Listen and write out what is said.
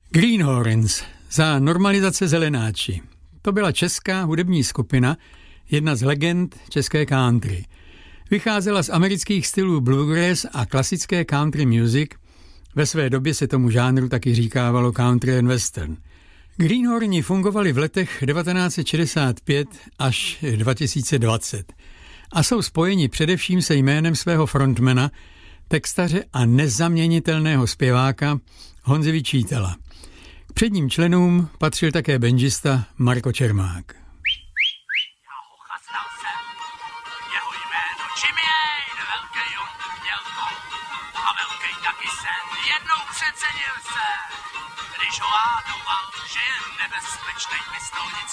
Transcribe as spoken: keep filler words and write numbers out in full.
Greenhorns za normalizace zelenáči. To byla česká hudební skupina, jedna z legend české country. Vycházela z amerických stylů bluegrass a klasické country music. Ve své době se tomu žánru taky říkávalo country and western. Greenhorni fungovali v letech devatenáct set šedesát pět až dva tisíce dvacet a jsou spojeni především se jménem svého frontmana, textaře a nezaměnitelného zpěváka Honzy Vyčítala. K předním členům patřil také banjista Marko Čermák. Já ho chastal jsem, jeho jméno Jimmyej, velkej on měl to a velkej taky sen, jednou přecenil se, když ho hádoval, že je nebezpečnej pistolnic